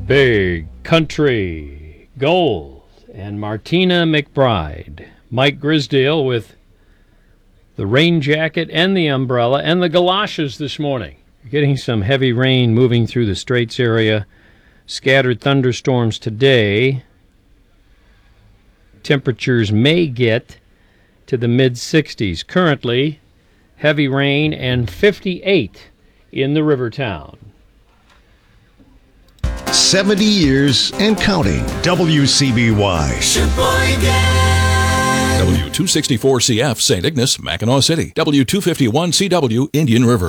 Big Country Gold and Martina McBride. Mike Grisdale with the rain jacket and the umbrella and the galoshes this morning. Getting some heavy rain moving through the Straits area. Scattered thunderstorms today. Temperatures may get to the mid-60s. Currently, heavy rain and 58 in the river town. 70 years and counting. WCBY. Sheboygan. W264CF, St. Ignace, Mackinac City. W251CW, Indian River.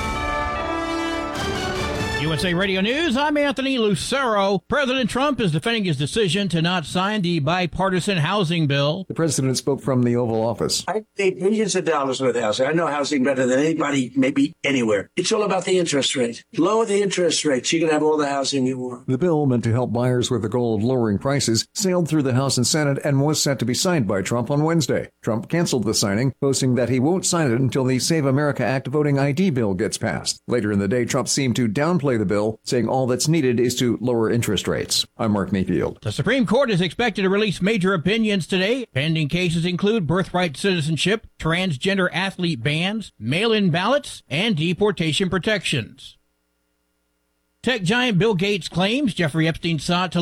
USA Radio News, I'm Anthony Lucero. President Trump is defending his decision to not sign the bipartisan housing bill. The president spoke from the Oval Office. I paid millions of dollars worth of housing. I know housing better than anybody, maybe anywhere. It's all about the interest rate. Lower the interest rate, you can have all the housing you want. The bill, meant to help buyers with the goal of lowering prices, sailed through the House and Senate and was set to be signed by Trump on Wednesday. Trump canceled the signing, posting that he won't sign it until the Save America Act voting ID bill gets passed. Later in the day, Trump seemed to downplay the bill, saying all that's needed is to lower interest rates. I'm Mark Mayfield. The Supreme Court is expected to release major opinions today. Pending cases include birthright citizenship, transgender athlete bans, mail-in ballots, and deportation protections. Tech giant Bill Gates claims Jeffrey Epstein sought to